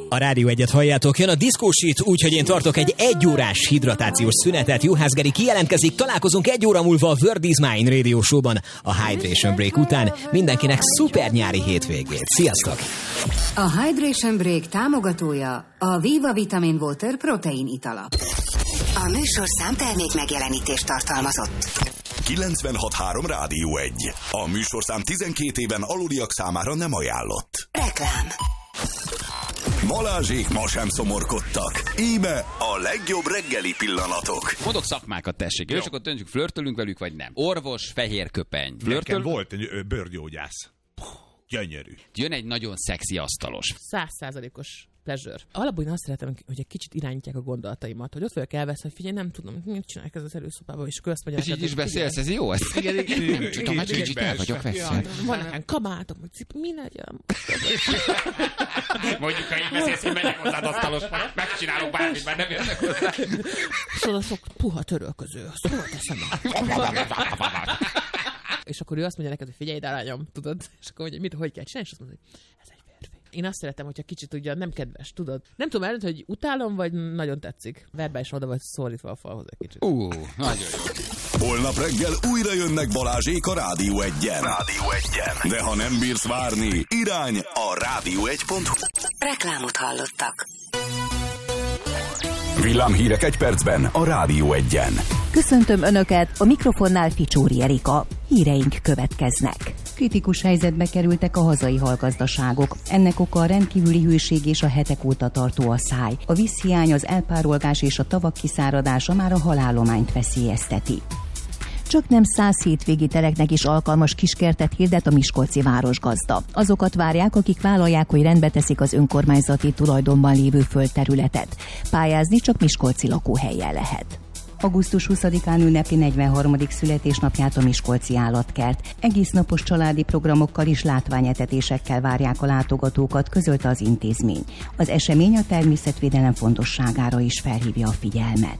A Rádió Egyet halljátok, jön a diszkósít, úgyhogy én tartok egy 1 órás hidratációs szünetet. Juhász Geri kijelentkezik, találkozunk 1 óra múlva a Word is Mine Radio Show-ban a Hydration Break után. Mindenkinek szuper nyári hétvégét. Sziasztok! A Hydration Break támogatója a Viva Vitamin Water protein italap. A műsor számtermék megjelenítést tartalmazott. 96.3 Rádió 1. A műsorszám 12 éven aluliak számára nem ajánlott. Reklám. Balázsék ma sem szomorkodtak. Íme a legjobb reggeli pillanatok. Mondok szakmákat, tessék, és akkor döntsük, flörtölünk velük, vagy nem. Orvos, fehér köpeny. Nekem volt egy bőrgyógyász. Gyönyörű. Jön egy nagyon szexi asztalos. 100%-os pleasure. Alapból én azt szeretem, hogy egy kicsit irányítják a gondolataimat, hogy ott fel kell veszni, hogy figyelj, nem tudom, mit csinálják ez az előszobában, és akkor azt mondják. És így is beszélsz, ez jó? Igen. Nem tudom, hogy kicsit el vagyok veszve. Van nekem kabátom, hogy mi legyen. Mondjuk, ha így beszélsz, hogy megyek hozzád asztalos, megcsinálok bármit, már nem jönnek hozzá. Szóval sok puha törölköző, azt hol teszem el? És akkor ő azt mondja neked, hogy figyelj, de lányom, tudod? És akkor mondja, hogy kell csinálni? És azt mondja, hogy ez egy férfi. Én azt szeretem, hogyha kicsit ugye nem kedves, tudod? Nem tudom eldönteni, hogy utálom, vagy nagyon tetszik. Verbálisan oda vagy szólítva a falhoz egy kicsit. Nagyon jó. Holnap reggel újra jönnek Balázsék a Rádió 1-en. De ha nem bírsz várni, irány a rádió1.hu. Reklámot hallottak. Villámhírek 1 percben a Rádió 1-en. Köszöntöm Önöket, a mikrofonnál Ficsóri Erika. Híreink következnek. Kritikus helyzetbe kerültek a hazai halgazdaságok. Ennek oka a rendkívüli hőség és a hetek óta tartó asszály. A vízhiány, az elpárolgás és a tavak kiszáradása már a halállományt veszélyezteti. Csak nem 100 hétvégi teleknek is alkalmas kiskertet hirdet a miskolci városgazda. Azokat várják, akik vállalják, hogy rendbe teszik az önkormányzati tulajdonban lévő földterületet. Pályázni csak miskolci lakóhelyen lehet. Augusztus 20-án ünnepi 43. születésnapját a miskolci állatkert. Egész napos családi programokkal és látványetetésekkel várják a látogatókat, közölte az intézmény. Az esemény a természetvédelem fontosságára is felhívja a figyelmet.